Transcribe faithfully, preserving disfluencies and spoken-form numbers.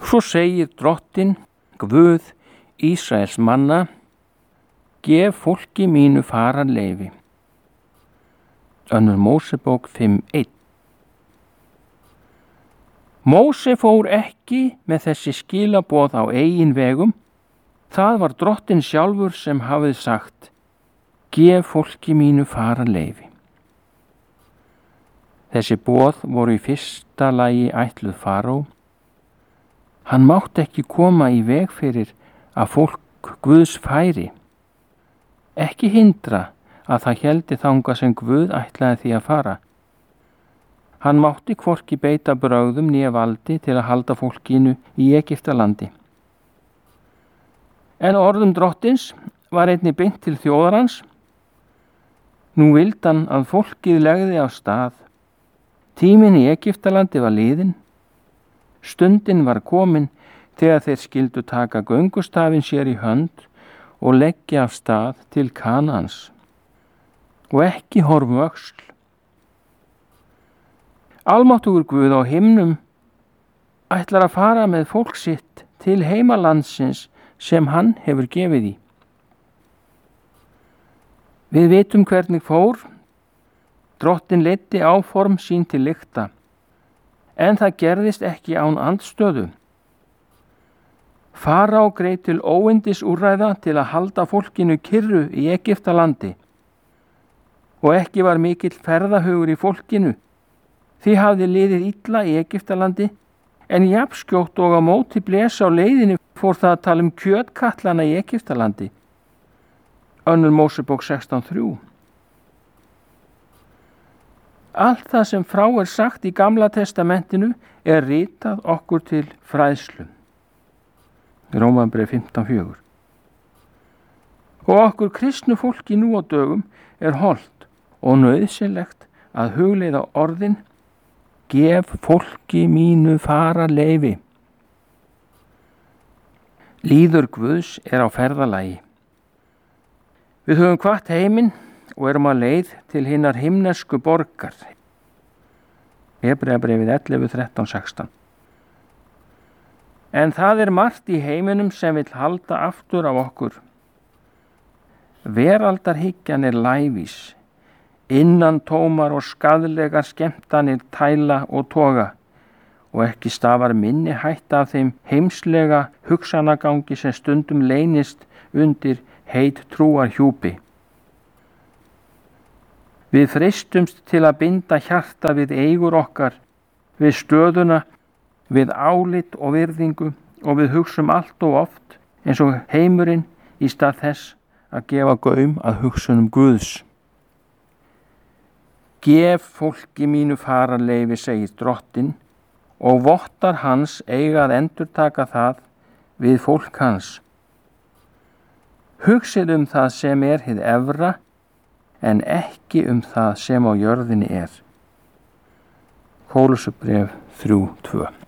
Svo segir Drottinn, Guð Ísraels manna, gef fólki mínu fararleyfi. Önnur Mósebók fimm eitt. Móse fór ekki með þessi skilaboð á eigin vegum. Það var Drottinn sjálfur sem hafði sagt, gef fólki mínu fararleyfi. Þessi boð voru í fyrsta lagi ætluð faró. Hann mátti ekki koma í veg fyrir að fólk Guðs færi, ekki hindra að það héldi þangað sem Guð ætlaði því að fara. Hann mátti hvorki beita brögðum né valdi til að halda fólkinu í Egyptalandi. En orðum Drottins var einnig beint til þjóðar hans. Nú vildi hann að fólkið legði af stað. Tíminn í Egyptalandi var liðinn. Stundin var komin þegar þeir skyldu taka göngustafinn sér í hönd og leggja af stað til Kanaans og ekki horfa um öxl. Almáttugur Guð á himnum ætlar að fara með fólk sitt til heimalandsins sem hann hefur gefið í. Við vitum hvernig fór. Drottinn leiddi áform sín til lykta, en það gerðist ekki án andstöðu. Fará greip til óyndisúrræða til að halda fólkinu kyrru í Egyptalandi og ekki var mikill ferðahugur í fólkinu. Því hafði liðið illa í Egyptalandi, en jafnskjótt og á móti blés á leiðinni fór það að tala um kjötkattlana í Egyptalandi. Önnur Mósebók sextán þrjú. Allt það sem frá er sagt í Gamla testamentinu er ritað okkur til fræðslu. Rómarbréf fimmtán fjögur. Og okkur kristnu fólki nú á dögum er hollt og nauðsynlegt að hugleiða orðin, gef fólki mínu fararleyfi. Líður Guðs er á ferðalagi. Við höfum hvatt heiminn og erum að leið til hinnar himnesku borgar. Hebreabréfið ellefu þrettán sextán. En það er margt í heiminum sem vill halda aftur á okkur. Veraldarhyggjan er lævís, innan tómar og skaðlegar skemmtanir tæla og toga, og ekki stafar minni hætta af þeim heimslega hugsanagangi sem stundum leynist undir heit trúar hjúpi. Við freistumst til að binda hjarta við eigur okkar, við stöðuna, við álit og virðingu, og við hugsum allt og oft eins og heimurinn í stað þess að gefa gaum að hugsunum Guðs. Gef fólki mínu fararleyfi, segir Drottinn, og vottar hans eiga að endurtaka það við fólk hans. Hugsið um það sem er hið efra, en ekki um það sem á jörðinni er. Kólussubréf þrjú tvö.